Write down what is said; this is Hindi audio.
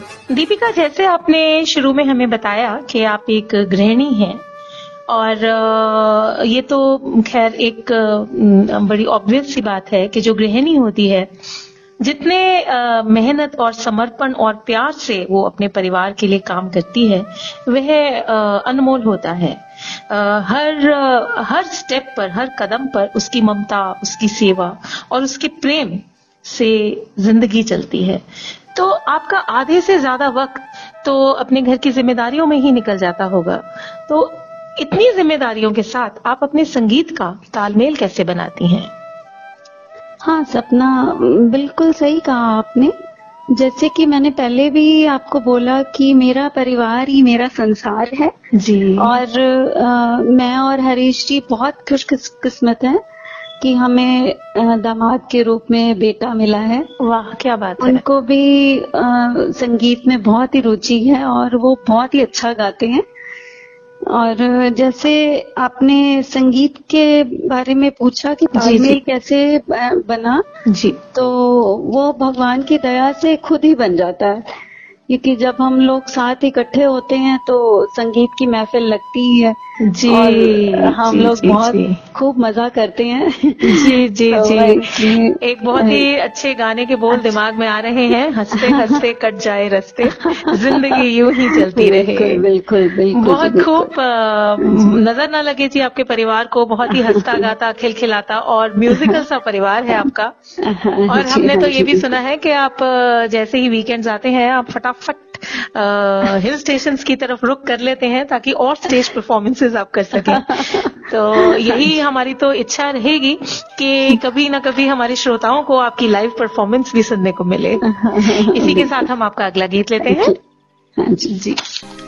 दीपिका, जैसे आपने शुरू में हमें बताया कि आप एक गृहिणी हैं और ये तो खैर एक बड़ी ऑब्वियस सी बात है कि जो गृहिणी होती है जितने मेहनत और समर्पण और प्यार से वो अपने परिवार के लिए काम करती है वह अनमोल होता है। हर स्टेप पर, हर कदम पर उसकी ममता, उसकी सेवा और उसके प्रेम से जिंदगी चलती है। तो आपका आधे से ज्यादा वक्त तो अपने घर की जिम्मेदारियों में ही निकल जाता होगा। तो इतनी जिम्मेदारियों के साथ आप अपने संगीत का तालमेल कैसे बनाती हैं? हाँ सपना, बिल्कुल सही कहा आपने। जैसे कि मैंने पहले भी आपको बोला कि मेरा परिवार ही मेरा संसार है जी। और मैं और हरीश जी बहुत खुशकिस्मत हैं कि हमें दामाद के रूप में बेटा मिला है। वाह, क्या बात है। उनको भी संगीत में बहुत ही रुचि है और वो बहुत ही अच्छा गाते हैं। और जैसे आपने संगीत के बारे में पूछा कि तालमेल कैसे बना, जी, तो वो भगवान की दया से खुद ही बन जाता है, क्योंकि जब हम लोग साथ इकट्ठे होते हैं तो संगीत की महफिल लगती ही है जी, और हम लोग बहुत जी, खूब मजा करते हैं। जी जी तो जी। एक बहुत ही अच्छे गाने के बोल दिमाग में आ रहे हैं, हंसते हंसते कट जाए रास्ते, जिंदगी यूं ही चलती रहे। बिल्कुल बिल्कुल बिल्कुल। बहुत खूब। नजर ना लगे जी आपके परिवार को, बहुत ही हंसता गाता खिलखिलाता और म्यूजिकल सा परिवार है आपका। और हमने तो ये भी सुना है कि आप जैसे ही वीकेंड्स आते हैं आप फटाफट हिल स्टेशंस की तरफ रुक कर लेते हैं ताकि और स्टेज परफॉर्मेंसेस आप कर सकें। तो यही हमारी तो इच्छा रहेगी कि कभी ना कभी हमारे श्रोताओं को आपकी लाइव परफॉर्मेंस भी सुनने को मिले। इसी के साथ हम आपका अगला गीत लेते हैं। जी।